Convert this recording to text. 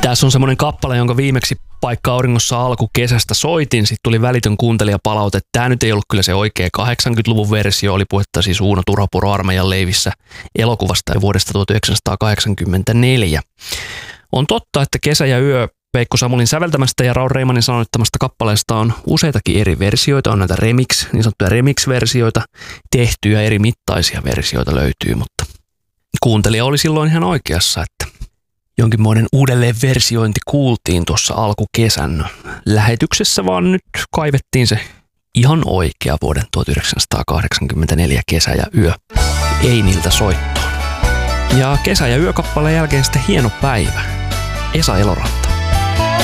Tässä on semmoinen kappale, jonka viimeksi Paikka auringossa alkukesästä soitin. Sitten tuli välitön kuuntelijapalaute. Tämä nyt ei ollut kyllä se oikea 80-luvun versio. Oli puhetta siis Uuno Turhapuro armeijan leivissä elokuvasta ja vuodesta 1984. On totta, että Kesä ja yö Veikko Samulin säveltämästä ja Raul Reimanin sanoittamasta kappaleesta on useitakin eri versioita. On näitä niin sanottuja remix-versioita tehty ja eri mittaisia versioita löytyy, mutta kuuntelija oli silloin ihan oikeassa, että jonkinmoinen uudelleenversiointi kuultiin tuossa alkukesän lähetyksessä, vaan nyt kaivettiin se ihan oikea vuoden 1984 Kesä ja yö Einiltä soittoon. Ja Kesä ja yö kappaleen jälkeen sitten Hieno päivä, Esa Eloranta.